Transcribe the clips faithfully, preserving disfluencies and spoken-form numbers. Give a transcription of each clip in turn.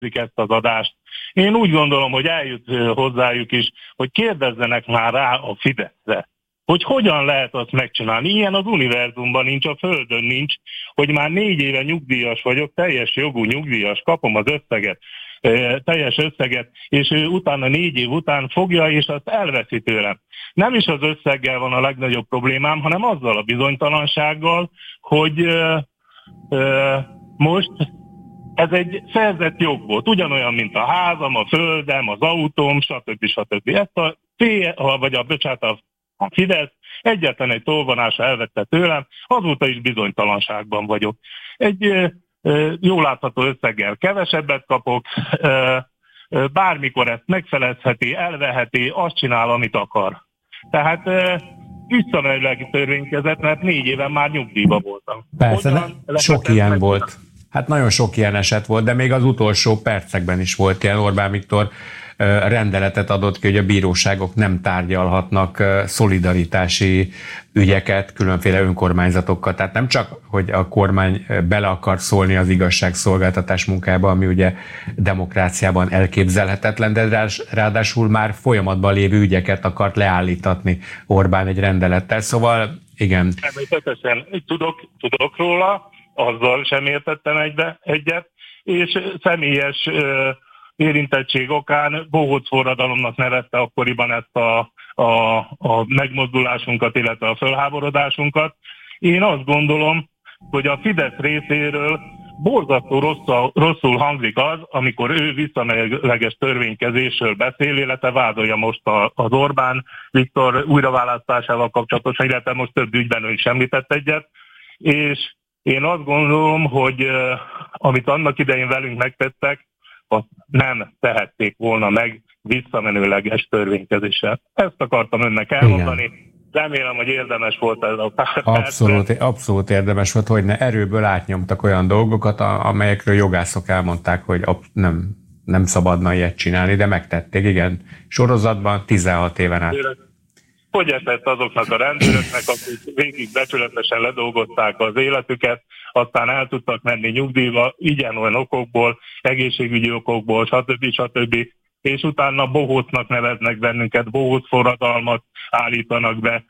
ezt az adást. Én úgy gondolom, hogy eljut hozzájuk is, hogy kérdezzenek már rá a Fideszre, hogy hogyan lehet azt megcsinálni. Ilyen az univerzumban nincs, a Földön nincs, hogy már négy éve nyugdíjas vagyok, teljes jogú nyugdíjas, kapom az összeget, teljes összeget, és ő utána négy év után fogja, és azt elveszi tőlem. Nem is az összeggel van a legnagyobb problémám, hanem azzal a bizonytalansággal, hogy ö, ö, most ez egy szerzett jog volt, ugyanolyan, mint a házam, a földem, az autóm, stb. stb. Ezt a F, vagy a, bocsánat, a Fidesz egyetlen egy tolvonása elvette tőlem, azóta is bizonytalanságban vagyok. Egy ö, ö, jól látható összeggel kevesebbet kapok, ö, ö, bármikor ezt megfelezheti, elveheti, azt csinál, amit akar. Tehát ö, visszamenőleg törvénykezett, mert négy éven már nyugdíjba voltam. Persze, sok ilyen volt. Hát nagyon sok ilyen eset volt, de még az utolsó percekben is volt ilyen. Orbán Viktor rendeletet adott ki, hogy a bíróságok nem tárgyalhatnak szolidaritási ügyeket különféle önkormányzatokkal. Tehát nem csak, hogy a kormány bele akar szólni az igazságszolgáltatás munkába, ami ugye demokráciában elképzelhetetlen, de ráadásul már folyamatban lévő ügyeket akart leállítatni Orbán egy rendelettel. Szóval igen. Természetesen tudok, tudok róla, azzal sem értettem egybe, egyet, és személyes érintettség okán bohóc forradalomnak nevezte akkoriban ezt a, a, a megmozdulásunkat, illetve a fölháborodásunkat. Én azt gondolom, hogy a Fidesz részéről borzasztó rosszul, rosszul hangzik az, amikor ő visszamenőleges törvénykezésről beszél, illetve vádolja most a, az Orbán Viktor újraválasztásával kapcsolatosan, illetve most több ügyben ő is említett egyet, és én azt gondolom, hogy uh, amit annak idején velünk megtettek, azt nem tehették volna meg visszamenőleges törvénykezéssel. Ezt akartam önnek elmondani. Igen. Remélem, hogy érdemes volt ez a pár abszolút, abszolút érdemes volt, hogy ne erőből átnyomtak olyan dolgokat, amelyekről jogászok elmondták, hogy nem, nem szabadna ilyet csinálni, de megtették, igen. Sorozatban tizenhat éven át. Hogy esett azoknak a rendőröknek, akik végig becsületesen ledolgozták az életüket, aztán el tudtak menni nyugdíjba, ilyen-olyan okokból, egészségügyi okokból, stb. stb. És utána bohócnak neveznek bennünket, bohóc forradalmat állítanak be.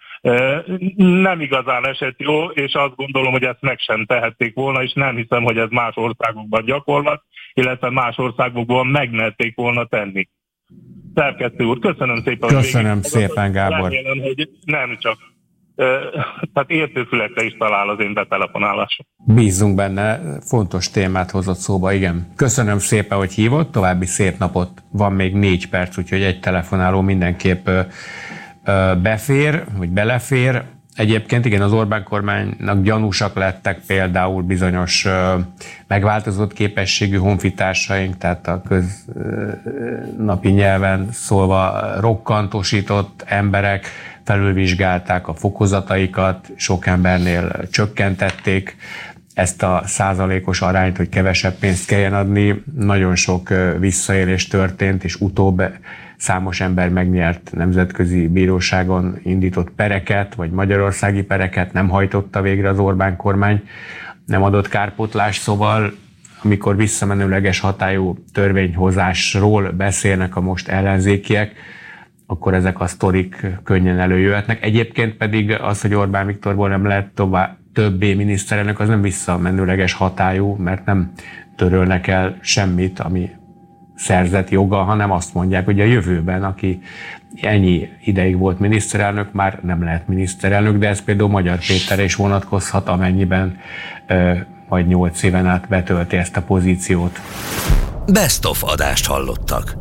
Nem igazán esett jó, és azt gondolom, hogy ezt meg sem tehették volna, és nem hiszem, hogy ez más országokban gyakorlat, illetve más országokban megmerték volna tenni. Szerkesztő úr, köszönöm szépen. Köszönöm szépen, Gábor. Remélem, hogy nem csak, tehát értőfülekre is talál az én betelefonálásom. Bízzunk benne, fontos témát hozott szóba, igen. Köszönöm szépen, hogy hívott, további szép napot. Van még négy perc, úgyhogy egy telefonáló mindenképp befér, vagy belefér. Egyébként igen, az Orbán kormánynak gyanúsak lettek például bizonyos megváltozott képességű honfitársaink, tehát a köznapi nyelven szólva rokkantosított emberek felülvizsgálták a fokozataikat, sok embernél csökkentették ezt a százalékos arányt, hogy kevesebb pénzt kelljen adni. Nagyon sok visszaélés történt, és utóbb számos ember megnyert nemzetközi bíróságon indított pereket, vagy magyarországi pereket, nem hajtotta végre az Orbán kormány, nem adott kárpótlást, szóval amikor visszamenőleges hatályú törvényhozásról beszélnek a most ellenzékiek, akkor ezek a sztorik könnyen előjöhetnek. Egyébként pedig az, hogy Orbán Viktorból nem lehet tovább, többé miniszterelnök, az nem visszamenőleges hatályú, mert nem törölnek el semmit, ami szerzett joga, hanem azt mondják, hogy a jövőben, aki ennyi ideig volt miniszterelnök, már nem lehet miniszterelnök, de ez például Magyar Péterre is vonatkozhat, amennyiben ö, majd nyolc éven át betölti ezt a pozíciót. Best of adást hallottak.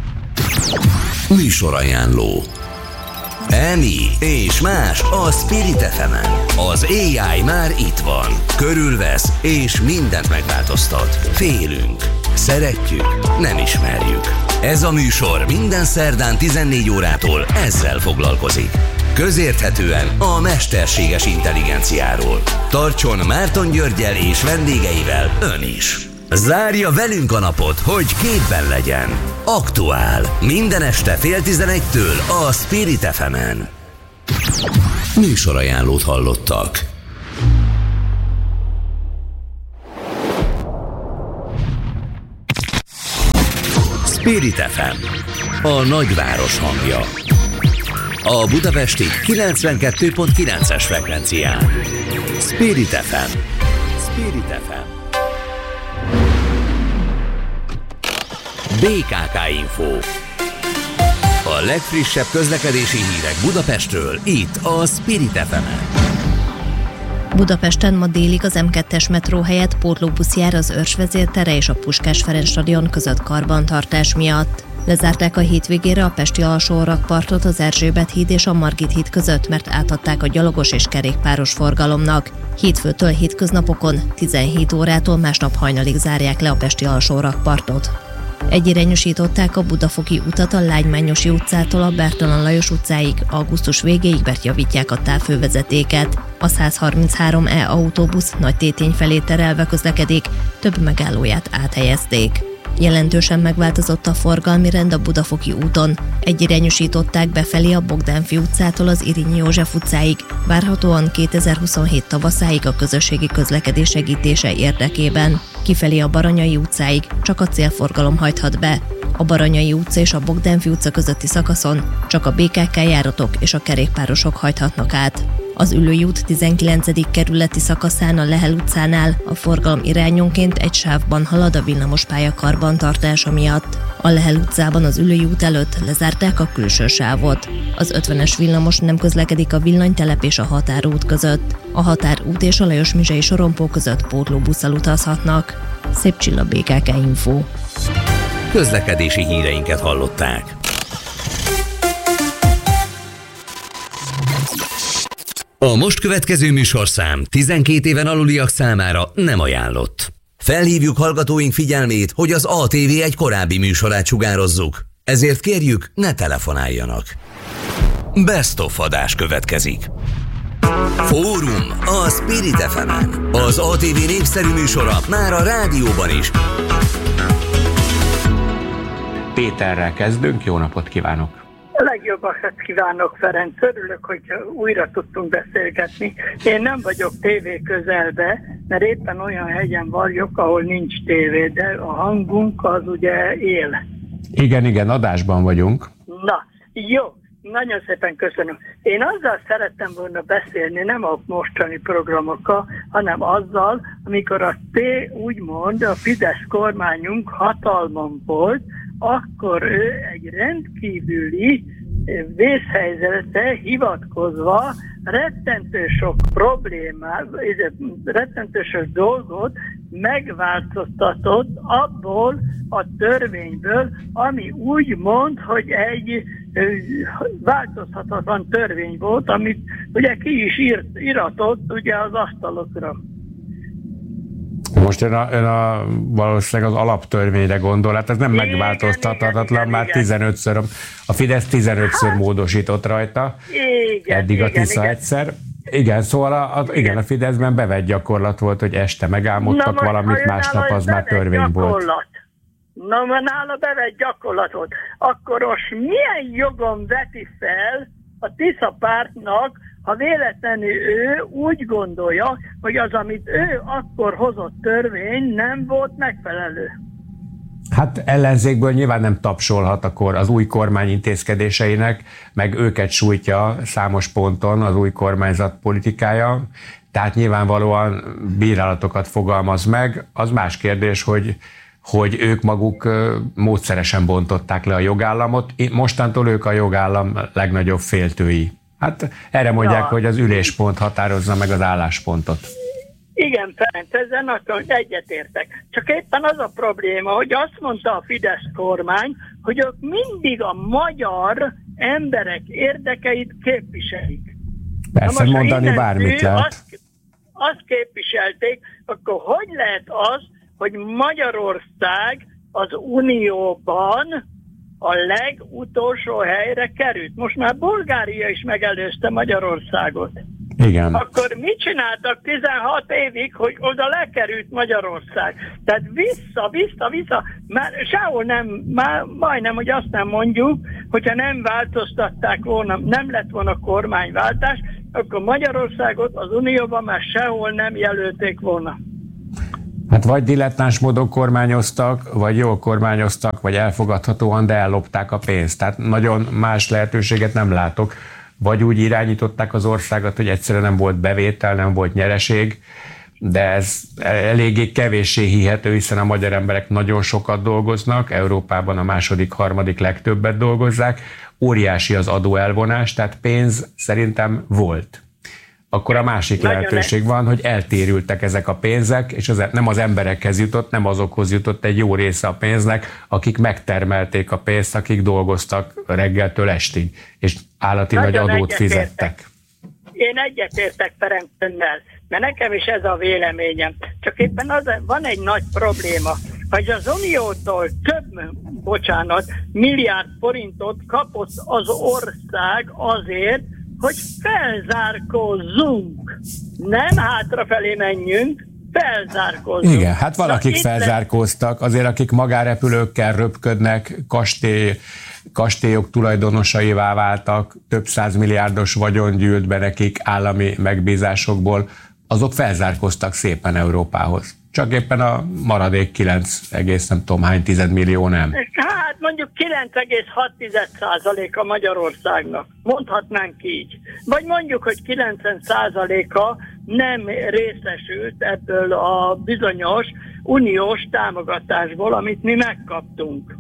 Műsorajánló. Emi és más a Spirit ef emen. Az á i már itt van. Körülvesz és mindent megváltoztat. Félünk. Szeretjük. Nem ismerjük. Ez a műsor minden szerdán tizennégy órától ezzel foglalkozik. Közérthetően a mesterséges intelligenciáról. Tartson Márton Györggyel és vendégeivel ön is. Zárja velünk a napot, hogy képben legyen. Aktuál. Minden este fél tizenegytől a Spirit ef emen. Műsorajánlót hallottak. Spirit ef em, a nagyváros hangja. A budapesti kilencvenkettő pont kilences frekvencián. Spirit ef em. Spirit ef em. bé ká ká Info. A legfrissebb közlekedési hírek Budapestről, itt a Spirit ef emen. Budapesten ma délig az em kettes metró helyett pótlóbusz jár az Őrs vezértere és a Puskás Ferenc stadion között karbantartás miatt. Lezárták a hétvégére a pesti alsórakpartot az Erzsébet híd és a Margit híd között, mert átadták a gyalogos és kerékpáros forgalomnak. Hétfőtől hétköznapokon tizenhét órától másnap hajnalig zárják le a pesti alsórakpartot. Egyirányosították a Budafoki utat a Lágymányosi utcától a Bertalan Lajos utcáig, augusztus végéig, mert javítják a távhővezetéket. A száz harminchárom E autóbusz Nagytétény felé terelve közlekedik, több megállóját áthelyezték. Jelentősen megváltozott a forgalmi rend a Budafoki úton. Egyirányosították befelé a Bogdánfi utcától az Irényi József utcáig, várhatóan kétezer-huszonhét tavaszáig a közösségi közlekedés segítése érdekében. Kifelé a Baranyai utcáig csak a célforgalom hajthat be. A Baranyai utca és a Bogdánfi utca közötti szakaszon csak a bé ká ká járatok és a kerékpárosok hajthatnak át. Az Üllői út tizenkilencedik kerületi szakaszán a Lehel utcánál a forgalom irányonként egy sávban halad a villamospálya karbantartása miatt. A Lehel utcában az Üllői út előtt lezárták a külső sávot. Az ötvenes villamos nem közlekedik a Villanytelep és a Határút között. A Határút és a Lajos-Mizsei sorompó között pótlóbusszal utazhatnak. Szép Csilla, bé ká ká Info. Közlekedési híreinket hallották. A most következő műsorszám tizenkét éven aluliak számára nem ajánlott. Felhívjuk hallgatóink figyelmét, hogy az á té vé egy korábbi műsorát sugározzuk. Ezért kérjük, ne telefonáljanak. Best of adás következik. Fórum a Spirit ef emen. Az á té vé népszerű műsora már a rádióban is. Péterrel kezdünk, jó napot kívánok! Legjobbakat kívánok, Ferenc. Örülök, hogy újra tudtunk beszélgetni. Én nem vagyok tévé közelbe, mert éppen olyan hegyen vagyok, ahol nincs tévé, de a hangunk az ugye él. Igen, igen, adásban vagyunk. Na, jó. Nagyon szépen köszönöm. Én azzal szerettem volna beszélni, nem a mostani programokkal, hanem azzal, amikor a T úgymond a Fidesz kormányunk hatalmon volt, akkor ő egy rendkívüli vészhelyzetre hivatkozva rettentő sok problémát, rettentő sok dolgot megváltoztatott abból a törvényből, ami úgy mond, hogy egy változhatatlan törvény volt, amit ugye ki is írt, iratott ugye az asztalokra. Most ön, a, ön a, valószínűleg az alaptörvényre gondol, hát ez nem igen, megváltoztathatatlan, igen, már igen. tizenötször, a Fidesz tizenötször hát, módosított rajta, igen, eddig igen, a Tisza igen. egyszer. Igen, szóval a, a, igen, a Fideszben bevett gyakorlat volt, hogy este megálmodtak na, valamit, másnap az már törvény gyakorlat. volt. Na, mert nála bevett gyakorlat volt. Akkor most milyen jogon veti fel a Tisza pártnak, ha véletlenül ő úgy gondolja, hogy az, amit ő akkor hozott törvény, nem volt megfelelő. Hát ellenzékből nyilván nem tapsolhat akkor az új kormány intézkedéseinek, meg őket sújtja számos ponton az új kormányzat politikája, tehát nyilvánvalóan bírálatokat fogalmaz meg. Az más kérdés, hogy, hogy ők maguk módszeresen bontották le a jogállamot, mostantól ők a jogállam legnagyobb féltői. Hát erre mondják, ja. hogy az üléspont határozza meg az álláspontot. Igen, Ferenc, ezzel nagyon egyetértek. Csak éppen az a probléma, hogy azt mondta a Fidesz kormány, hogy ők mindig a magyar emberek érdekeit képviselik. Persze, mondani bármit lehet. Azt, azt képviselték, akkor hogy lehet az, hogy Magyarország az Unióban a legutolsó helyre került? Most már Bulgária is megelőzte Magyarországot. Igen. Akkor mit csináltak tizenhat évig, hogy oda lekerült Magyarország? Tehát vissza, vissza, vissza, már sehol nem, már majdnem, hogy azt nem mondjuk, hogyha nem változtatták volna, nem lett volna kormányváltás, akkor Magyarországot az Unióban már sehol nem jelölték volna. Hát vagy dilettáns módon kormányoztak, vagy jól kormányoztak, vagy elfogadhatóan, de ellopták a pénzt. Tehát nagyon más lehetőséget nem látok. Vagy úgy irányították az országot, hogy egyszerűen nem volt bevétel, nem volt nyereség, de ez eléggé kevéssé hihető, hiszen a magyar emberek nagyon sokat dolgoznak, Európában a második, harmadik legtöbbet dolgozzák, óriási az adóelvonás, tehát pénz szerintem volt. Akkor a másik nagyon lehetőség le... van, hogy eltérültek ezek a pénzek, és az, nem az emberekhez jutott, nem azokhoz jutott egy jó része a pénznek, akik megtermelték a pénzt, akik dolgoztak reggeltől estig, és állati nagyon nagy adót fizettek. Én egyetértek Ferenc önnel, mert nekem is ez a véleményem. Csak éppen az, van egy nagy probléma, hogy az Uniótól több, bocsánat, milliárd forintot kapott az ország azért, hogy felzárkózzunk. Nem hátrafelé menjünk, felzárkózzunk. Igen, hát valakik felzárkóztak, azért akik magárepülőkkel röpködnek, kastély, kastélyok tulajdonosaivá váltak, több százmilliárdos vagyon gyűlt be nekik állami megbízásokból, azok felzárkóztak szépen Európához. Csak éppen a maradék kilenc egész nem tudom hány tizedmillió nem. Hát mondjuk kilenc egész hat százaléka Magyarországnak. Mondhatnánk így. Vagy mondjuk, hogy kilencven százaléka nem részesült ebből a bizonyos uniós támogatásból, amit mi megkaptunk.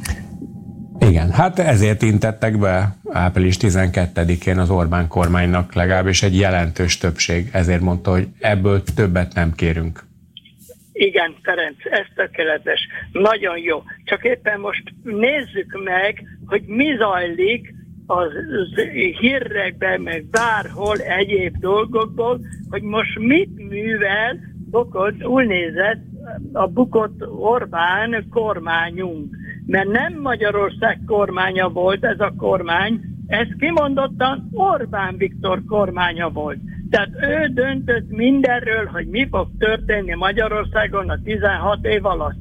Igen, hát ezért intettek be április tizenkettedikén az Orbán kormánynak legalábbis egy jelentős többség. Ezért mondta, hogy ebből többet nem kérünk. Igen, Ferenc, ez tökéletes. Nagyon jó. Csak éppen most nézzük meg, hogy mi zajlik az hírekben, meg bárhol egyéb dolgokból, hogy most mit művel bukott, úgy nézett a bukott Orbán kormányunk. Mert nem Magyarország kormánya volt ez a kormány, ez kimondottan Orbán Viktor kormánya volt. Tehát ő döntött mindenről, hogy mi fog történni Magyarországon a tizenhat év alatt.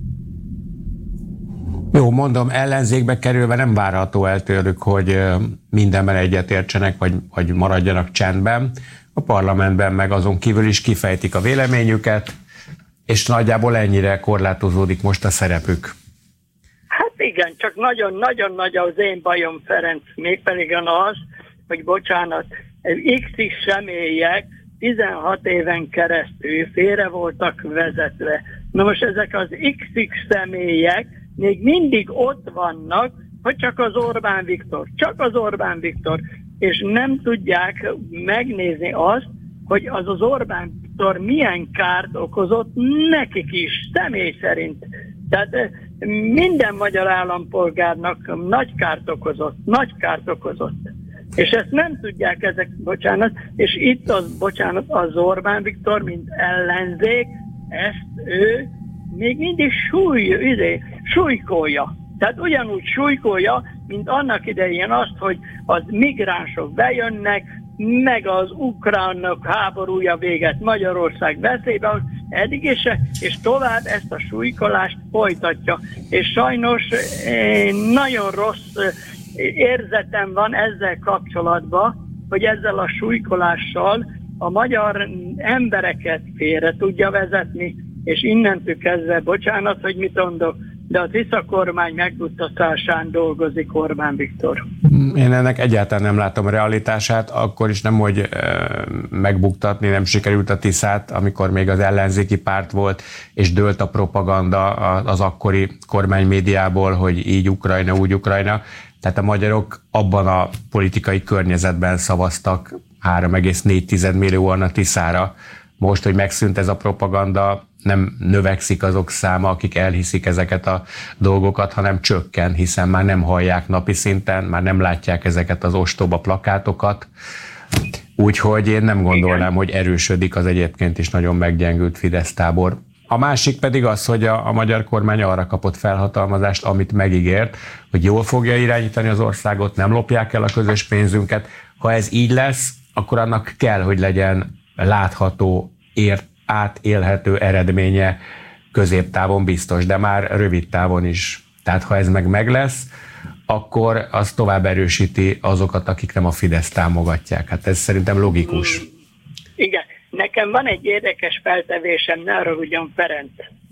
Jó, mondom, ellenzékbe kerülve nem várható el tőlük, hogy mindenben egyetértsenek, vagy, vagy maradjanak csendben. A parlamentben meg azon kívül is kifejtik a véleményüket, és nagyjából ennyire korlátozódik most a szerepük. Hát igen, csak nagyon-nagyon nagy az én bajom, Ferenc, mégpedig az, hogy bocsánat, X-X személyek tizenhat éven keresztül félre voltak vezetve. Na most ezek az X-X személyek még mindig ott vannak, hogy csak az Orbán Viktor, csak az Orbán Viktor, és nem tudják megnézni azt, hogy az az Orbán Viktor milyen kárt okozott nekik is, személy szerint. Tehát minden magyar állampolgárnak nagy kárt okozott, nagy kárt okozott. És ezt nem tudják ezek, bocsánat, és itt az, bocsánat, az Orbán Viktor, mint ellenzék, ezt ő még mindig súly, izé, súlykolja. Tehát ugyanúgy súlykolja, mint annak idején azt, hogy az migránsok bejönnek, meg az ukránok háborúja véget Magyarország veszélybe, eddig is, és tovább ezt a súlykolást folytatja. És sajnos nagyon rossz érzetem van ezzel kapcsolatban, hogy ezzel a súlykolással a magyar embereket félre tudja vezetni, és innentől kezdve, bocsánat, hogy mit mondok, de a Tisza kormány megbuktatásán dolgozik Orbán Viktor. Én ennek egyáltalán nem látom realitását, akkor is nem, hogy megbuktatni nem sikerült a Tiszát, amikor még az ellenzéki párt volt, és dőlt a propaganda az akkori kormánymédiából, hogy így Ukrajna, úgy Ukrajna. Tehát a magyarok abban a politikai környezetben szavaztak három egész négy millióan a Tiszára. Most, hogy megszűnt ez a propaganda, nem növekszik azok száma, akik elhiszik ezeket a dolgokat, hanem csökken, hiszen már nem hallják napi szinten, már nem látják ezeket az ostoba plakátokat. Úgyhogy én nem gondolnám, hogy erősödik az egyébként is nagyon meggyengült Fidesz tábor. A másik pedig az, hogy a, a magyar kormány arra kapott felhatalmazást, amit megígért, hogy jól fogja irányítani az országot, nem lopják el a közös pénzünket. Ha ez így lesz, akkor annak kell, hogy legyen látható, ért, átélhető eredménye, középtávon biztos, de már rövid távon is. Tehát ha ez meg meg lesz, akkor az tovább erősíti azokat, akik nem a Fidesz támogatják. Hát ez szerintem logikus. Igen. nekem van egy érdekes feltevésem, ne haragudjon Ferenc.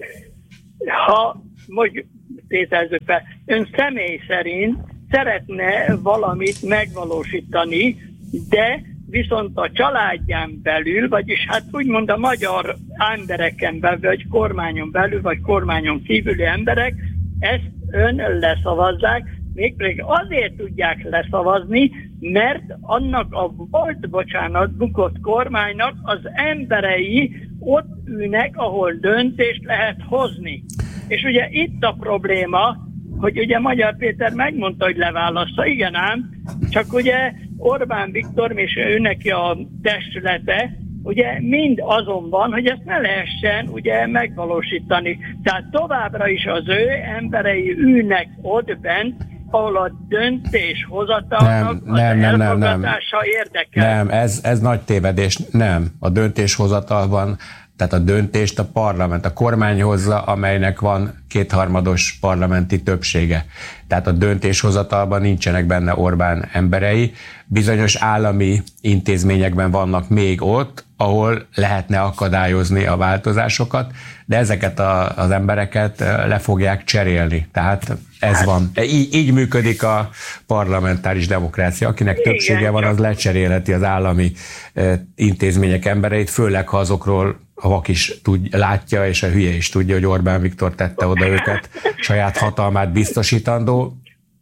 Ha, mondjuk tételezzük fel, ön személy szerint szeretne valamit megvalósítani, de viszont a családján belül, vagyis hát úgymond a magyar embereken belül, vagy kormányon belül, vagy kormányon kívüli emberek ezt ön leszavazzák, mégpedig azért tudják leszavazni, mert annak a volt, bocsánat, bukott kormánynak az emberei ott ülnek, ahol döntést lehet hozni. És ugye itt a probléma, hogy ugye Magyar Péter megmondta, hogy leválassza, igen ám, csak ugye Orbán Viktor és ő neki a testülete, ugye mind azon van, hogy ezt ne lehessen ugye megvalósítani. Tehát továbbra is az ő emberei ülnek ott bent, ahol a döntéshozatalnak az nem, nem, elfogadása nem, érdekel. Nem, ez, ez nagy tévedés. Nem. A döntéshozatalban, tehát a döntést a parlament, a kormány hozza, amelynek van kétharmados parlamenti többsége. Tehát a döntéshozatalban nincsenek benne Orbán emberei. Bizonyos állami intézményekben vannak még ott, ahol lehetne akadályozni a változásokat, de ezeket a, az embereket le fogják cserélni. Tehát ez hát, van. Így, így működik a parlamentáris demokrácia. Akinek igen, többsége van, az lecserélheti az állami intézmények embereit, főleg ha azokról a vak is tud, látja, és a hülye is tudja, hogy Orbán Viktor tette oda őket, saját hatalmát biztosítandó.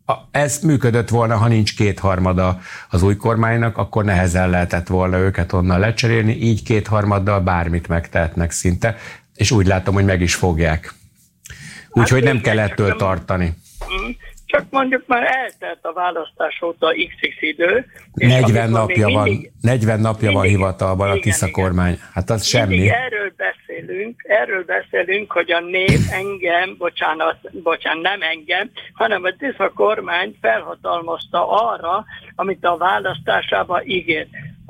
Ez működött volna, ha nincs kétharmada az új kormánynak, akkor nehezen lehetett volna őket onnan lecserélni, így kétharmaddal bármit megtehetnek szinte, és úgy látom, hogy meg is fogják. Úgyhogy hát nem kell ettől tartani. Csak mondjuk már eltelt a választás óta iksz iksz idő. negyven napja van, mindig, negyven napja mindig, van hivatalban a Tisza igen, kormány. Hát az semmi. Erről beszélünk, erről beszélünk, hogy a nép engem, bocsánat, bocsánat, nem engem, hanem a Tisza kormány felhatalmazta arra, amit a választásában ígért.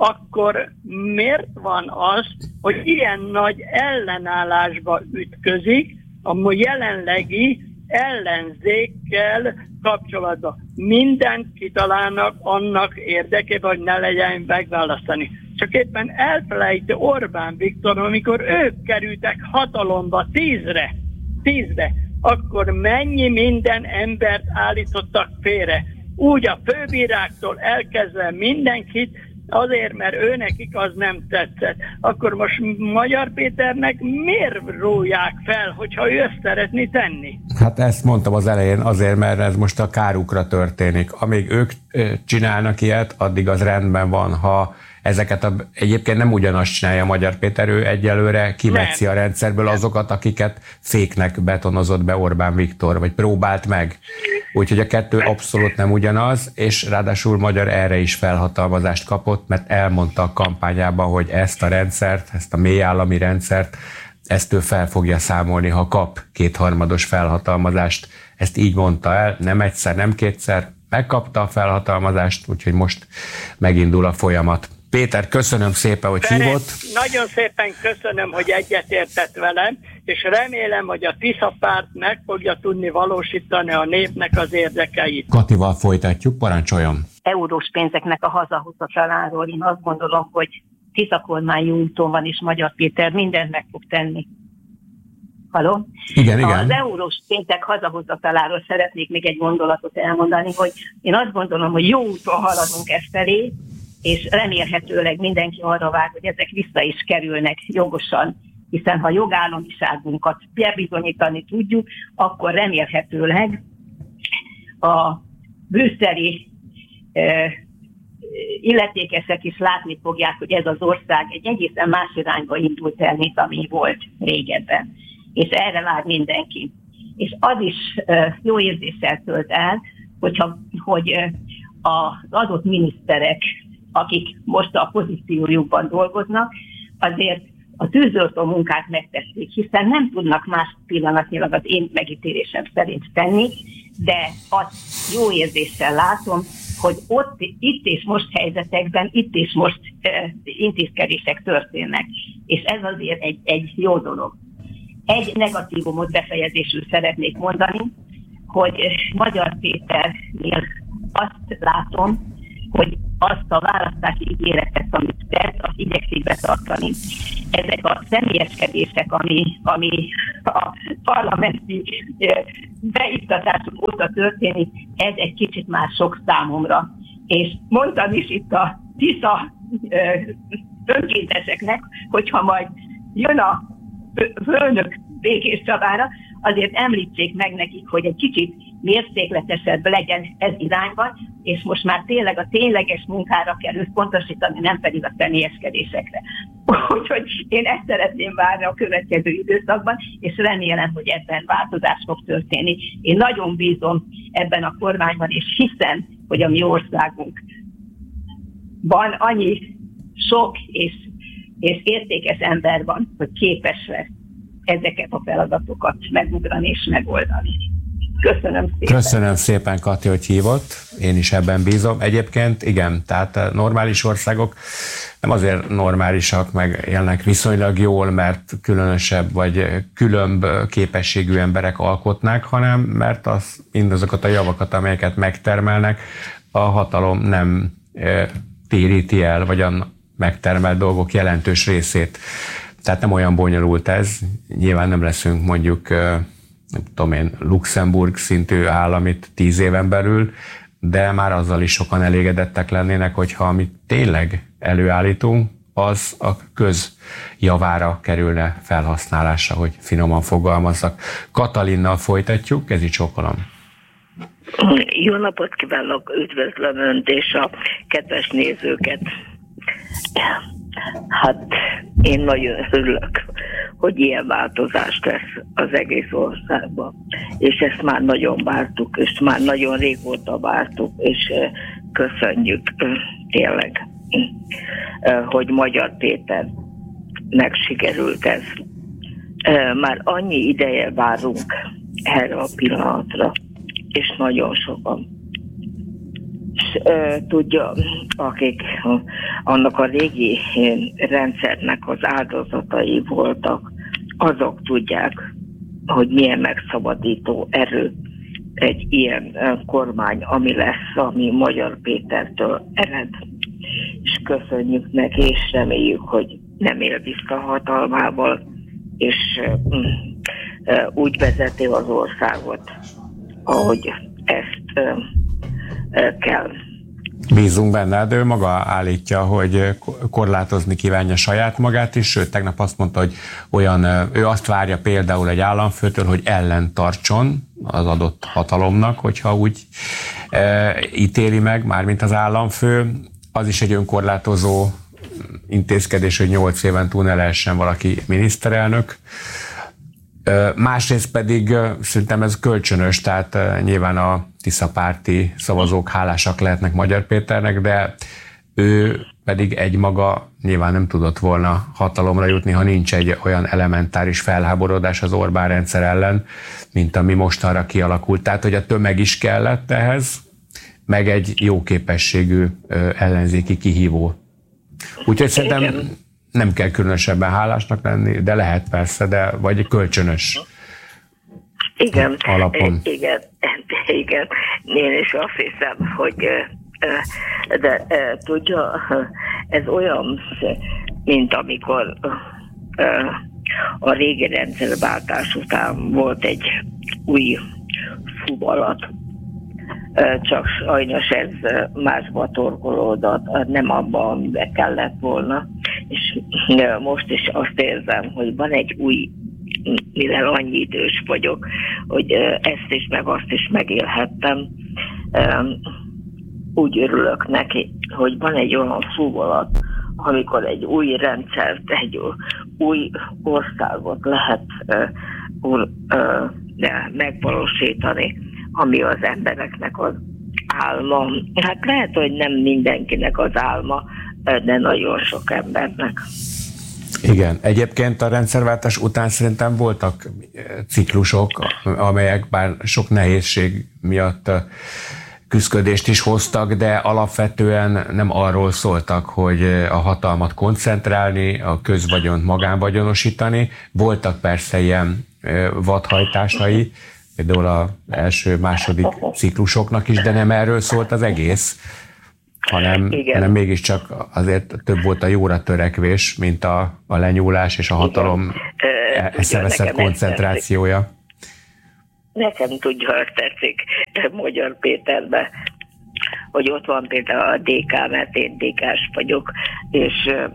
Akkor miért van az, hogy ilyen nagy ellenállásba ütközik a jelenlegi ellenzékkel kapcsolatban? Mindent kitalálnak annak érdekében, hogy ne legyen megválasztani. Csak éppen elfelejti Orbán Viktor, amikor ők kerültek hatalomba tízre, tízre, akkor mennyi minden embert állítottak félre. Úgy a főbíráktól elkezdve mindenkit, azért, mert ő nekik az nem tetszett. Akkor most Magyar Péternek miért róják fel, hogyha ő ezt szeretné tenni? Hát ezt mondtam az elején, azért, mert ez most a kárukra történik. Amíg ők csinálnak ilyet, addig az rendben van, ha ezeket a, egyébként nem ugyanazt csinálja Magyar Péter, ő egyelőre kivetszi a rendszerből azokat, akiket féknek betonozott be Orbán Viktor, vagy próbált meg. Úgyhogy a kettő abszolút nem ugyanaz, és ráadásul Magyar erre is felhatalmazást kapott, mert elmondta a kampányában, hogy ezt a rendszert, ezt a mélyállami rendszert, ezt ő fel fogja számolni, ha kap kétharmados felhatalmazást. Ezt így mondta el, nem egyszer, nem kétszer, megkapta a felhatalmazást, úgyhogy most megindul a folyamat. Péter, köszönöm szépen, hogy Ferenc, hívott. Nagyon szépen köszönöm, hogy egyetértett velem, és remélem, hogy a Tisza párt meg fogja tudni valósítani a népnek az érdekeit. Katival folytatjuk, parancsoljon. Eurós pénzeknek a hazahozataláról én azt gondolom, hogy Tisza kormány úton van, és Magyar Péter mindent meg fog tenni. Halló? Igen, igen. Az eurós pénzek hazahozataláról szeretnék még egy gondolatot elmondani, hogy én azt gondolom, hogy jó úton haladunk ezt felé, és remélhetőleg mindenki arra vár, hogy ezek vissza is kerülnek jogosan, hiszen ha jogállamiságunkat bebizonyítani tudjuk, akkor remélhetőleg a brüsszeli eh, illetékesek is látni fogják, hogy ez az ország egy egészen más irányba indult el, mint ami volt régebben. És erre vár mindenki. És az is eh, jó érzéssel tölt el, hogyha, hogy eh, az adott miniszterek, akik most a pozíciójukban dolgoznak, azért a tűzoltó munkát megtették, hiszen nem tudnak más pillanatnyilag az én megítélésem szerint tenni, de azt jó érzéssel látom, hogy ott, itt és most helyzetekben, itt és most uh, intézkedések történnek. És ez azért egy, egy jó dolog. Egy negatívumot befejezésül szeretnék mondani, hogy Magyar Péternél azt látom, hogy azt a választási ígéretet, amit tett, azt igyekszik betartani. Ezek a személyeskedések, ami, ami a parlamenti beiktatások óta történik, ez egy kicsit már sok számomra. És mondtam is itt a Tisza önkénteseknek, hogyha majd jön a főnök Békés Csabára, azért említsék meg nekik, hogy egy kicsit mérsékletesebb legyen ez irányban, és most már tényleg a tényleges munkára kell összpontosítani, nem pedig a személyeskedésekre. Úgyhogy én ezt szeretném várni a következő időszakban, és remélem, hogy ebben változás fog történni. Én nagyon bízom ebben a kormányban, és hiszem, hogy a mi országunk van annyi sok és, és értékes ember van, hogy képes lesz ezeket a feladatokat megugrani és megoldani. Köszönöm szépen. Köszönöm szépen, Kati, hogy hívott. Én is ebben bízom. Egyébként igen, tehát normális országok nem azért normálisak, meg élnek viszonylag jól, mert különösebb vagy különb képességű emberek alkotnák, hanem mert az, mindazokat a javakat, amelyeket megtermelnek, a hatalom nem e, téríti el, vagy a megtermelt dolgok jelentős részét. Tehát nem olyan bonyolult ez. Nyilván nem leszünk mondjuk nem tudom én, Luxemburg szintű állam itt tíz éven belül, de már azzal is sokan elégedettek lennének, hogyha amit tényleg előállítunk, az a köz javára kerülne felhasználásra, hogy finoman fogalmazzak. Katalinnal folytatjuk, ez így csókolom. Jó napot kívánok, üdvözlöm Önt és a kedves nézőket. Hát én nagyon örülök, hogy ilyen változás lesz az egész országban. És ezt már nagyon vártuk, és már nagyon régóta vártuk, és köszönjük tényleg, hogy Magyar Péternek sikerült ez. Már annyi ideje várunk erre a pillanatra, és nagyon sokan. Tudja, akik annak a régi rendszernek az áldozatai voltak, azok tudják, hogy milyen megszabadító erő egy ilyen kormány, ami lesz, ami Magyar Pétertől ered. És köszönjük neki, és reméljük, hogy nem él vissza hatalmával, és úgy vezeti az országot, ahogy ezt kell. Bízunk benne, de ő maga állítja, hogy korlátozni kívánja saját magát is, sőt, tegnap azt mondta, hogy olyan, ő azt várja például egy államfőtől, hogy ellen tartson az adott hatalomnak, hogyha úgy e, ítéli meg, mármint az államfő. Az is egy önkorlátozó intézkedés, hogy nyolc éven túl ne lehessen valaki miniszterelnök. Másrészt pedig szerintem ez kölcsönös, tehát nyilván a Tisza-párti szavazók hálásak lehetnek Magyar Péternek, de ő pedig egymaga nyilván nem tudott volna hatalomra jutni, ha nincs egy olyan elementáris felháborodás az Orbán rendszer ellen, mint ami mostanra kialakult. Tehát, hogy a tömeg is kellett ehhez, meg egy jó képességű ellenzéki kihívó. Úgyhogy szerintem nem kell különösebben hálásnak lenni, de lehet persze, de vagy kölcsönös igen, alapon. Igen, igen, én is azt hiszem, hogy de tudja, ez olyan, mint amikor a régi rendszerváltás után volt egy új fuvalat, csak sajnos ez másba torkolódott, nem abban, amiben kellett volna. És most is azt érzem, hogy van egy új, mivel annyi idős vagyok, hogy ezt is, meg azt is megélhettem. Úgy örülök neki, hogy van egy olyan fuvolat, amikor egy új rendszert, egy új országot lehet megvalósítani, ami az embereknek az álma. Hát lehet, hogy nem mindenkinek az álma, de nagyon sok embernek. Igen, egyébként a rendszerváltás után szerintem voltak ciklusok, amelyek bár sok nehézség miatt küszködést is hoztak, de alapvetően nem arról szóltak, hogy a hatalmat koncentrálni, a közvagyont magánvagyonosítani. Voltak persze ilyen vadhajtásai, például az első, második ciklusoknak is, de nem erről szólt az egész. hanem, hanem mégiscsak azért több volt a jóra törekvés, mint a, a lenyúlás és a hatalom eszeveszett koncentrációja. Nekem tudja, hogy tetszik Magyar Péterbe, hogy ott van például a dé ká, mert én dé ká-s vagyok, és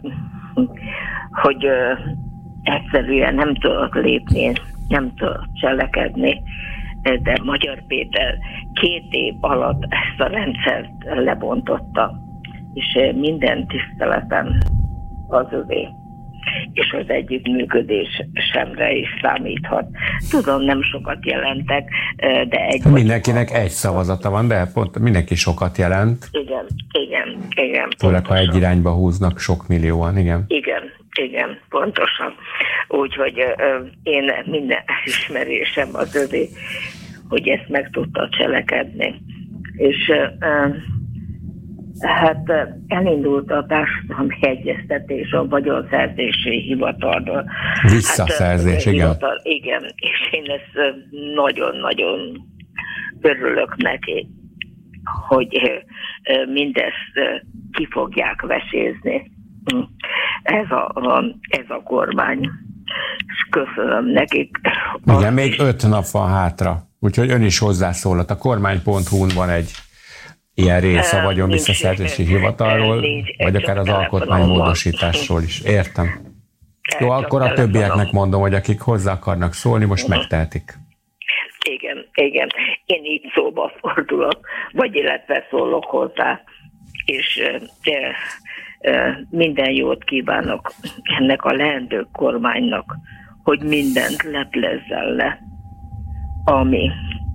hogy egyszerűen nem tudok lépni, nem tudok cselekedni, de Magyar Péter két év alatt ezt a rendszert lebontotta, és minden tiszteletem az övé, és az együttműködés semre is számíthat. Tudom, nem sokat jelentek, de egy... Mindenkinek egy szavazata van, de pont mindenki sokat jelent. Igen, igen, igen. Főleg, ha egy irányba húznak sok millióan, igen. Igen, igen, pontosan. Úgyhogy uh, én minden ismerésem az övé, hogy ezt meg tudta cselekedni. És uh, hát uh, elindult a társadalmi egyeztetés a vagyonszerzési hivatalról. Visszaszerzés, hát, uh, igen. Hivatal, igen, és én ezt uh, nagyon-nagyon örülök neki, hogy uh, mindezt uh, ki fogják vesézni. Ez a, a, ez a kormány. És köszönöm nekik. Igen, azt még öt nap van hátra, úgyhogy ön is hozzászólhat. A kormány pont hu-n van egy ilyen rész a vagyon visszaszerzési hivatalról, nincs, vagy akár az alkotmánymódosításról is. Értem. Jó, akkor a többieknek mondom, hogy akik hozzá akarnak szólni, most megtehetik. Igen, igen. Én így szóba fordulok, vagy illetve szólok hozzá, és de, minden jót kívánok ennek a leendő kormánynak, hogy mindent leplezzen le, ami,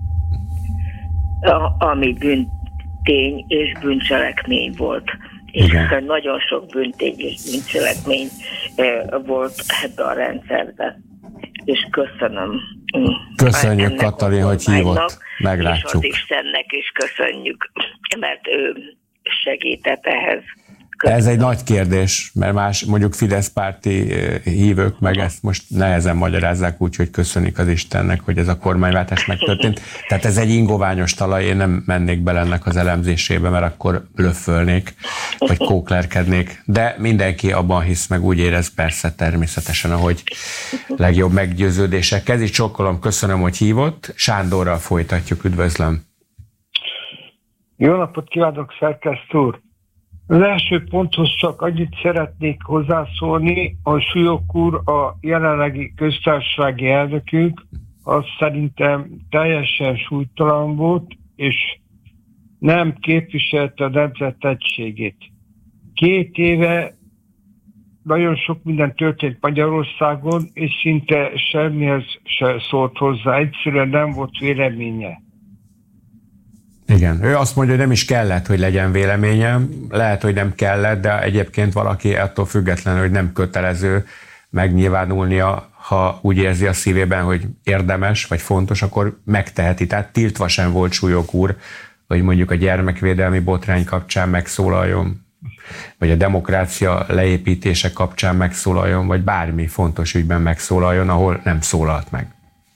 a, ami bűntény és bűncselekmény volt. És igen, nagyon sok bűntény és bűncselekmény volt ebben a rendszerben. És köszönöm. Köszönjük, Katalin, hogy hívott. Meglátjuk. És az Istennek is köszönjük, mert ő segített ehhez. Köszönöm. Ez egy nagy kérdés, mert más mondjuk Fidesz párti hívők meg ezt most nehezen magyarázzák úgy, hogy köszönik az Istennek, hogy ez a kormányváltás megtörtént. Tehát ez egy ingoványos talaj, én nem mennék bele ennek az elemzésébe, mert akkor löffölnék, vagy kóklerkednék. De mindenki abban hisz, meg úgy érez, persze természetesen, ahogy legjobb meggyőződésekkel. Ez is csokkolom, köszönöm, hogy hívott. Sándorral folytatjuk, üdvözlöm. Jó napot kívánok, szerkesztő úr! Az első ponthoz csak annyit szeretnék hozzászólni, a Súlyog úr, a jelenlegi köztársasági elnökünk, az szerintem teljesen súlytalan volt, és nem képviselte a nemzet egységét. Két éve nagyon sok minden történt Magyarországon, és szinte semmihez se szólt hozzá, egyszerűen nem volt véleménye. Igen, ő azt mondja, hogy nem is kellett, hogy legyen véleménye, lehet, hogy nem kellett, de egyébként valaki attól függetlenül, hogy nem kötelező megnyilvánulnia, ha úgy érzi a szívében, hogy érdemes, vagy fontos, akkor megteheti. Tehát tiltva sem volt Súlyog úr, hogy mondjuk a gyermekvédelmi botrány kapcsán megszólaljon, vagy a demokrácia leépítése kapcsán megszólaljon, vagy bármi fontos ügyben megszólaljon, ahol nem szólalt meg.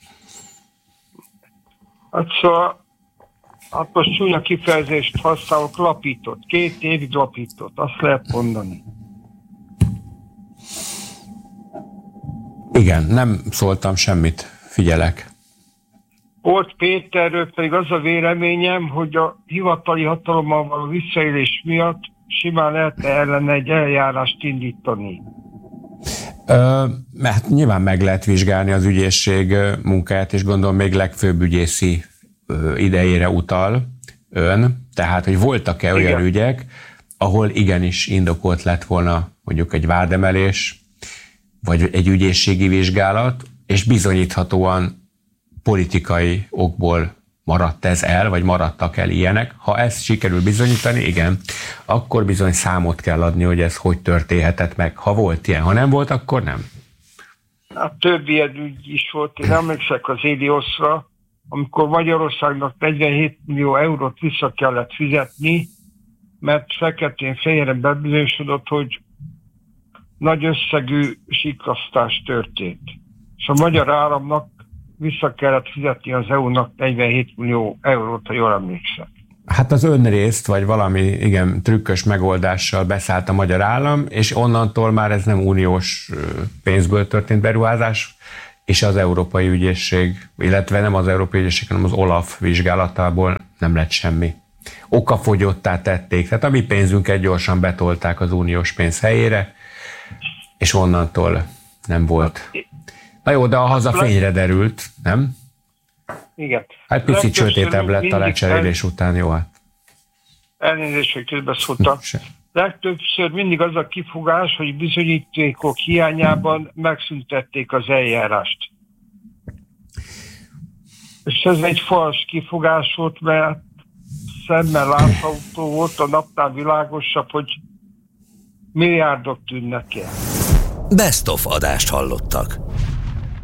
Hát szóval hát most csúnya kifejezést használok, lapított. Két évig lapított, azt lehet mondani. Igen, nem szóltam semmit, figyelek. Volt Péterről pedig az a véleményem, hogy a hivatali hatalommal való visszaélés miatt simán lehetne ellene egy eljárást indítani. Ö, mert nyilván meg lehet vizsgálni az ügyészség munkáját, és gondolom még legfőbb ügyészi idejére utal ön, tehát, hogy voltak-e olyan igen. ügyek, ahol igenis indokolt lett volna mondjuk egy vádemelés, vagy egy ügyészségi vizsgálat, és bizonyíthatóan politikai okból maradt ez el, vagy maradtak el ilyenek. Ha ezt sikerül bizonyítani, igen, akkor bizony számot kell adni, hogy ez hogy történhetett meg. Ha volt ilyen, ha nem volt, akkor nem. Hát több ilyen ügy is volt. Én emlékszek az Élioszra, amikor Magyarországnak negyvenhét millió eurót vissza kellett fizetni, mert feketén-fehéren bebizonyosodott, hogy nagy összegű siklasztás történt. És a magyar államnak vissza kellett fizetni az é u-nak negyvenhét millió eurót, ha jól emlékszem. Hát az önrészt, vagy valami igen trükkös megoldással beszállt a magyar állam, és onnantól már ez nem uniós pénzből történt beruházás, és az Európai Ügyészség, illetve nem az Európai Ügyészség, hanem az OLAF vizsgálatából nem lett semmi. Okafogyottá tették, tehát a mi pénzünket gyorsan betolták az uniós pénz helyére, és onnantól nem volt. Na jó, de a haza fényre derült, nem? Igen. Hát picit sötétebb lett a lecserélés el... után, jó hát. Elnézést, hogy közbeszóltam. Legtöbbször mindig az a kifogás, hogy bizonyítékok hiányában megszüntették az eljárást. És ez egy fals kifogás volt, mert szemmel látható volt, a napnál világosabb, hogy milliárdok tűnnek el. Best of adást hallottak.